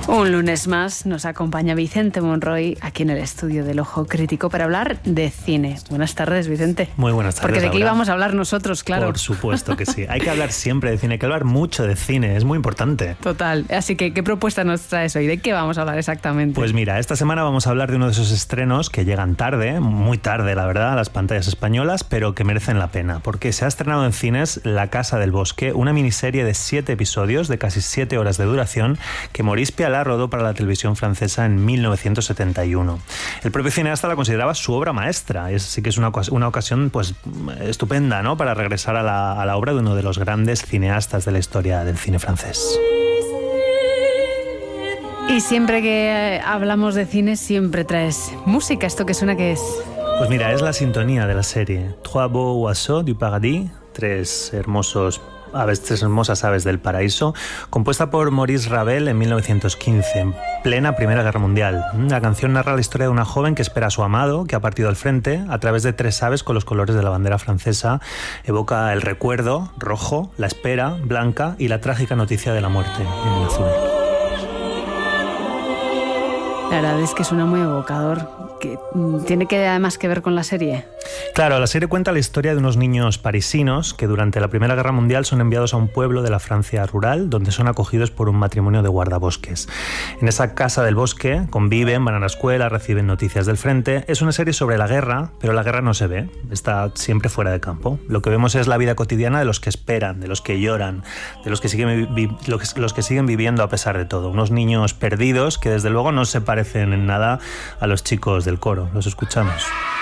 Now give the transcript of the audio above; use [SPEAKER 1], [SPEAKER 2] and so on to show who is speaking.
[SPEAKER 1] Un lunes más nos acompaña Vicente Monroy aquí en el estudio del Ojo Crítico para hablar de cine. Buenas tardes, Vicente.
[SPEAKER 2] Muy buenas tardes.
[SPEAKER 1] Porque de aquí
[SPEAKER 2] Laura.
[SPEAKER 1] vamos a hablar nosotros, claro.
[SPEAKER 2] Por supuesto que sí. Hay que hablar siempre de cine, hay que hablar mucho de cine, es muy importante.
[SPEAKER 1] Total. Así que, ¿qué propuesta nos traes hoy? ¿De qué vamos a hablar exactamente?
[SPEAKER 2] Pues mira, esta semana vamos a hablar de uno de esos estrenos que llegan tarde, muy tarde, la verdad, a las pantallas españolas, pero que merecen la pena, porque se ha estrenado en cines La Casa del Bosque, una miniserie de 7 episodios de casi 7 horas de duración que Maurice Pialat rodó para la televisión francesa en 1971. El propio cineasta la consideraba su obra maestra. Sí que es una ocasión pues estupenda, ¿no?, para regresar a la obra de uno de los grandes cineastas de la historia del cine francés.
[SPEAKER 1] Y siempre que hablamos de cine siempre traes música. ¿Esto qué suena que es?
[SPEAKER 2] Pues mira, es la sintonía de la serie Trois beaux oiseaux du paradis, tres hermosas aves del paraíso, compuesta por Maurice Ravel en 1915, en plena Primera Guerra Mundial. La canción narra la historia de una joven que espera a su amado, que ha partido al frente, a través de 3 aves con los colores de la bandera francesa. Evoca el recuerdo, rojo, la espera, blanca, y la trágica noticia de la muerte, en azul.
[SPEAKER 1] La verdad es que suena muy evocador. Que ¿tiene que además que ver con la serie?
[SPEAKER 2] Claro, la serie cuenta la historia de unos niños parisinos que durante la Primera Guerra Mundial son enviados a un pueblo de la Francia rural donde son acogidos por un matrimonio de guardabosques. En esa casa del bosque conviven, van a la escuela, reciben noticias del frente. Es una serie sobre la guerra, pero la guerra no se ve, está siempre fuera de campo. Lo que vemos es la vida cotidiana de los que esperan, de los que lloran, de los que siguen viviendo a pesar de todo. Unos niños perdidos que desde luego no se parecen en nada a los chicos del coro. Los escuchamos.